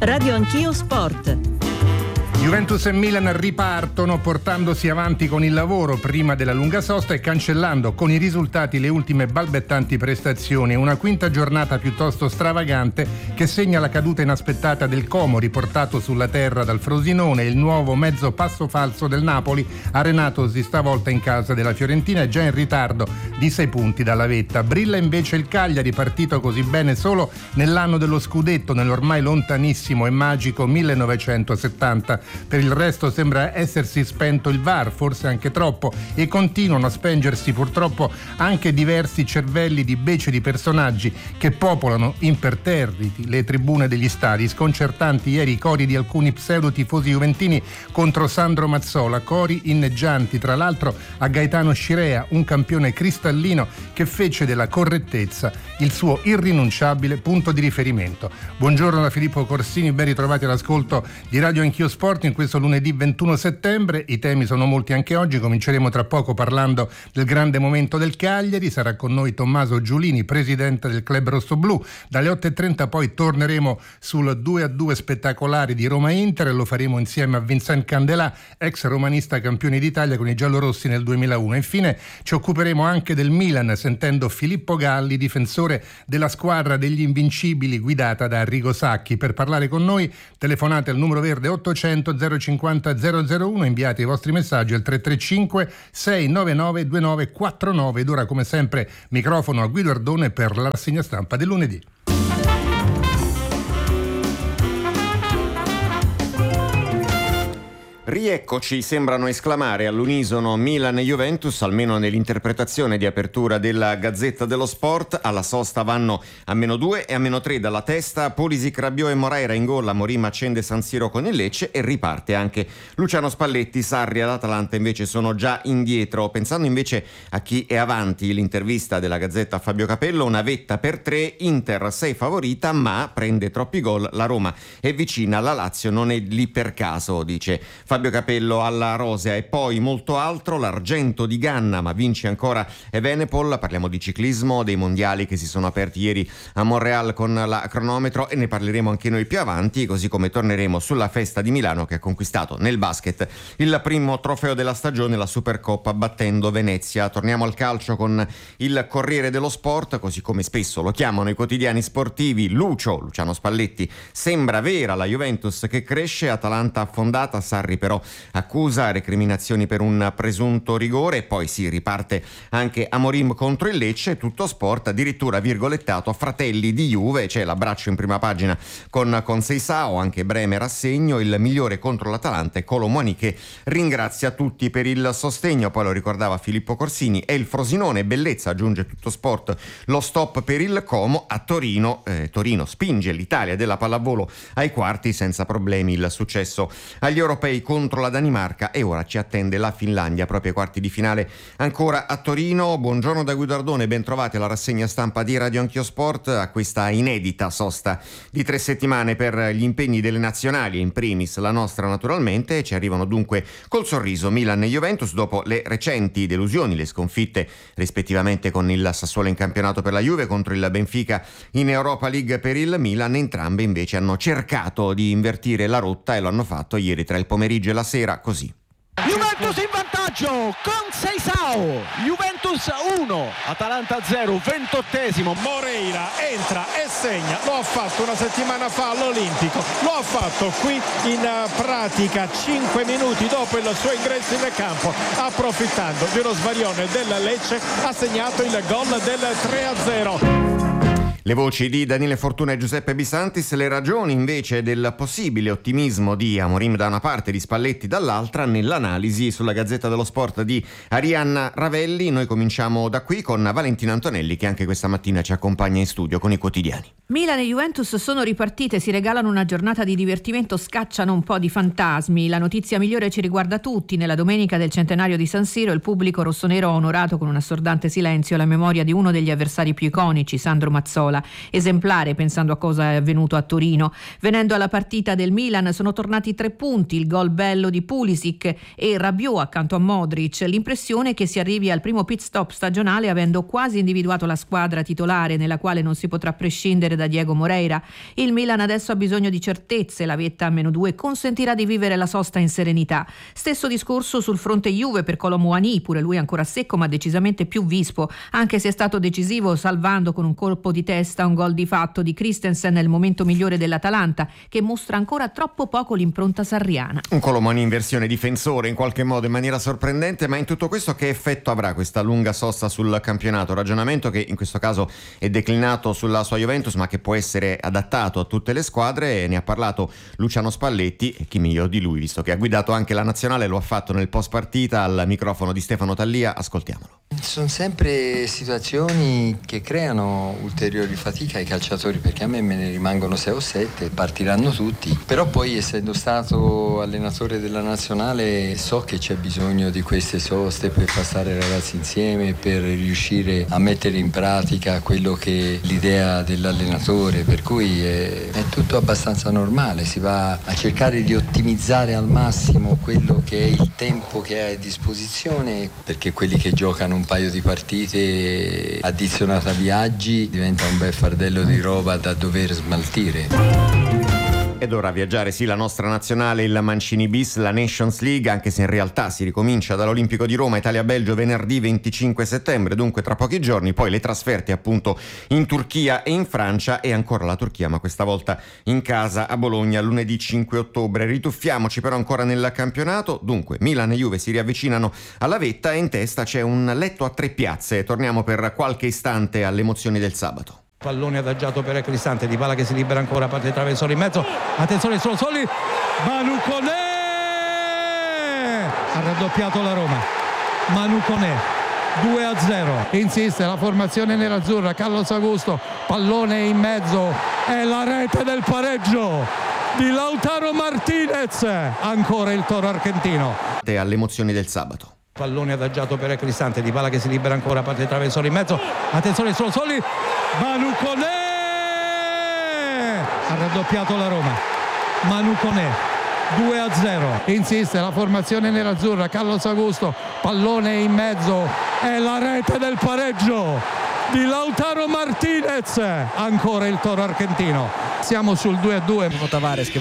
Radio Anch'io Sport. Juventus e Milan ripartono portandosi avanti con il lavoro prima della lunga sosta e cancellando con i risultati le ultime balbettanti prestazioni. Una quinta giornata piuttosto stravagante che segna la caduta inaspettata del Como, riportato sulla terra dal Frosinone, il nuovo mezzo passo falso del Napoli, arenatosi stavolta in casa della Fiorentina e già in ritardo di 6 punti dalla vetta. Brilla invece il Cagliari, partito così bene solo nell'anno dello scudetto, nell'ormai lontanissimo e magico 1970. Per il resto sembra essersi spento il VAR, forse anche troppo, e continuano a spengersi purtroppo anche diversi cervelli di beceri personaggi che popolano imperterriti le tribune degli stadi. Sconcertanti ieri i cori di alcuni pseudo-tifosi juventini contro Sandro Mazzola, cori inneggianti tra l'altro a Gaetano Scirea, un campione cristallino che fece della correttezza il suo irrinunciabile punto di riferimento. Buongiorno da Filippo Corsini, ben ritrovati all'ascolto di Radio Anch'io Sport in questo lunedì 21 settembre. I temi sono molti anche oggi, cominceremo tra poco parlando del grande momento del Cagliari, sarà con noi Tommaso Giulini, presidente del club rossoblu. Dalle 8.30 poi torneremo sul 2-2 spettacolare di Roma-Inter e lo faremo insieme a Vincent Candelà, ex romanista campione d'Italia con i giallorossi nel 2001. Infine ci occuperemo anche del Milan sentendo Filippo Galli, difensore della squadra degli invincibili guidata da Arrigo Sacchi. Per parlare con noi telefonate al numero verde 800 050 001, inviate i vostri messaggi al 335 699 2949 ed ora come sempre microfono a Guido Ardone per la rassegna stampa del lunedì. Rieccoci, sembrano esclamare all'unisono Milan e Juventus, almeno nell'interpretazione di apertura della Gazzetta dello Sport. Alla sosta vanno a -2 e a -3 dalla testa Pulisic, Rabiot e Moreira in gol. Amorim accende San Siro con il Lecce e riparte anche Luciano Spalletti. Sarri e l'Atalanta invece sono già indietro. Pensando invece a chi è avanti, l'intervista della Gazzetta a Fabio Capello: una vetta per 3, Inter 6 favorita ma prende troppi gol, la Roma è vicina, la Lazio non è lì per caso, dice Fabio Capello alla Rosea. E poi molto altro, l'argento di Ganna ma vince ancora Evenepoel. Parliamo di ciclismo, dei mondiali che si sono aperti ieri a Montreal con la cronometro e ne parleremo anche noi più avanti, così come torneremo sulla festa di Milano che ha conquistato nel basket il primo trofeo della stagione, la Supercoppa, battendo Venezia. Torniamo al calcio con il Corriere dello Sport, così come spesso lo chiamano i quotidiani sportivi. Luciano Spalletti: sembra vera la Juventus che cresce, Atalanta affondata, Sarri però accusa recriminazioni per un presunto rigore. E poi si riparte anche Amorim contro il Lecce. Tutto sport, addirittura virgolettato a fratelli di Juve, c'è l'abbraccio in prima pagina con Seisao, anche Bremer a segno, il migliore contro l'Atalanta e Kolo Muani che ringrazia tutti per il sostegno. Poi lo ricordava Filippo Corsini, e il Frosinone bellezza, aggiunge Tutto Sport, lo stop per il Como a Torino. Torino spinge l'Italia della pallavolo ai quarti senza problemi, il successo agli europei contro la Danimarca, e ora ci attende la Finlandia proprio ai quarti di finale ancora a Torino. Buongiorno da Guido Ardone, ben trovati alla rassegna stampa di Radio Anch'io Sport, a questa inedita sosta di 3 settimane per gli impegni delle nazionali, in primis la nostra naturalmente. Ci arrivano dunque col sorriso Milan e Juventus dopo le recenti delusioni, le sconfitte rispettivamente con il Sassuolo in campionato per la Juve, contro il Benfica in Europa League per il Milan. Entrambe invece hanno cercato di invertire la rotta e lo hanno fatto ieri tra il pomeriggio e la sera così. Juventus in vantaggio con Seisao, Juventus 1, Atalanta 0, 28esimo, Moreira entra e segna. Lo ha fatto una settimana fa all'Olimpico, lo ha fatto qui in pratica 5 minuti dopo il suo ingresso in campo, approfittando di uno svarione del Lecce ha segnato il gol del 3-0. Le voci di Daniele Fortuna e Giuseppe Bisantis, le ragioni invece del possibile ottimismo di Amorim da una parte e di Spalletti dall'altra, nell'analisi sulla Gazzetta dello Sport di Arianna Ravelli. Noi cominciamo da qui con Valentina Antonelli, che anche questa mattina ci accompagna in studio con i quotidiani. Milan e Juventus sono ripartite, si regalano una giornata di divertimento, scacciano un po' di fantasmi. La notizia migliore ci riguarda tutti. Nella domenica del centenario di San Siro il pubblico rossonero ha onorato con un assordante silenzio la memoria di uno degli avversari più iconici, Sandro Mazzola. spagnola, esemplare pensando a cosa è avvenuto a Torino. Venendo alla partita del Milan, sono tornati 3 punti, il gol bello di Pulisic e Rabiot accanto a Modric. L'impressione è che si arrivi al primo pit stop stagionale avendo quasi individuato la squadra titolare, nella quale non si potrà prescindere da Diego Moreira. Il Milan adesso ha bisogno di certezze, la vetta a -2 consentirà di vivere la sosta in serenità. Stesso discorso sul fronte Juve per Kolo Muani, pure lui ancora secco ma decisamente più vispo, anche se è stato decisivo salvando con un colpo di testa un gol di fatto di Christensen nel momento migliore dell'Atalanta, che mostra ancora troppo poco l'impronta sarriana. Un Kolo Muani in versione difensore in qualche modo in maniera sorprendente, ma in tutto questo che effetto avrà questa lunga sosta sul campionato? Ragionamento che in questo caso è declinato sulla sua Juventus ma che può essere adattato a tutte le squadre. Ne ha parlato Luciano Spalletti, e chi meglio di lui visto che ha guidato anche la nazionale, lo ha fatto nel post partita al microfono di Stefano Tallia. Ascoltiamolo. Sono sempre situazioni che creano ulteriori fatiche ai calciatori, perché a me ne rimangono 6 o 7, partiranno tutti, però poi essendo stato allenatore della nazionale so che c'è bisogno di queste soste per passare i ragazzi insieme, per riuscire a mettere in pratica quello che è l'idea dell'allenatore, per cui è tutto abbastanza normale, si va a cercare di ottimizzare al massimo quello che è il tempo che hai a disposizione, perché quelli che giocano un paio di partite addizionato a viaggi diventa un bel fardello di roba da dover smaltire. Ed ora a viaggiare sì la nostra nazionale, il Mancini bis, la Nations League, anche se in realtà si ricomincia dall'Olimpico di Roma, Italia-Belgio venerdì 25 settembre, dunque tra pochi giorni, poi le trasferte appunto in Turchia e in Francia e ancora la Turchia, ma questa volta in casa a Bologna lunedì 5 ottobre. Rituffiamoci però ancora nel campionato, dunque Milan e Juve si riavvicinano alla vetta e in testa c'è un letto a 3 piazze. Torniamo per qualche istante alle emozioni del sabato. Pallone adagiato per Cristante, Dybala che si libera ancora, parte il traversone in mezzo, attenzione Soli, Manu Koné ha raddoppiato la Roma, Manu Koné 2-0, insiste la formazione nerazzurra, Carlos Augusto, pallone in mezzo, è la rete del pareggio di Lautaro Martinez, ancora il toro argentino. Alle emozioni del sabato. Pallone adagiato per Cristante, Dybala che si libera ancora, parte il traversone in mezzo, attenzione Soli, Manu Koné ha raddoppiato la Roma, Manu Koné 2-0, insiste la formazione nerazzurra, Carlos Augusto, pallone in mezzo, è la rete del pareggio di Lautaro Martinez, ancora il toro argentino. Siamo sul 2-2. Tavares che